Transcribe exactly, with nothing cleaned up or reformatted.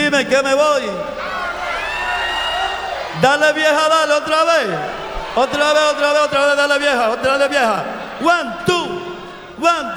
Dime que me voy. Dale vieja, dale otra vez. Otra vez, otra vez, otra vez, dale vieja, otra vez vieja. One, two, one,